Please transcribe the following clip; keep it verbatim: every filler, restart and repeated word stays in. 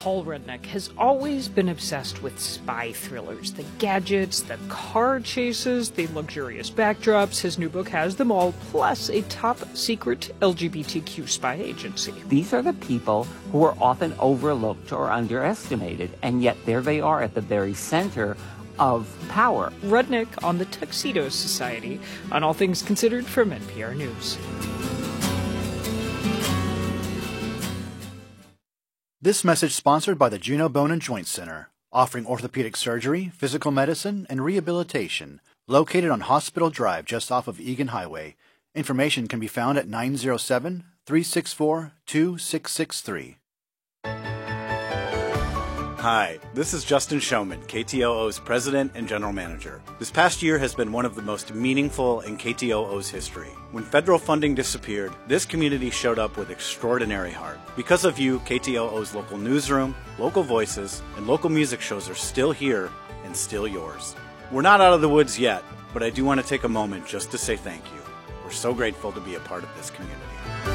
Paul Rudnick has always been obsessed with spy thrillers, the gadgets, the car chases, the luxurious backdrops. His new book has them all, plus a top-secret L G B T Q spy agency. These are the people who are often overlooked or underestimated, and yet there they are at the very center of power. Rudnick on the Tuxedo Society, on All Things Considered from N P R News. This message sponsored by the Juno Bone and Joint Center, offering orthopedic surgery, physical medicine, and rehabilitation, located on Hospital Drive just off of Egan Highway. Information can be found at nine oh seven, three six four, two six six three. Hi, this is Justin Showman, K T O O's President and General Manager. This past year has been one of the most meaningful in K T O O's history. When federal funding disappeared, this community showed up with extraordinary heart. Because of you, K T O O's local newsroom, local voices, and local music shows are still here and still yours. We're not out of the woods yet, but I do want to take a moment just to say thank you. We're so grateful to be a part of this community.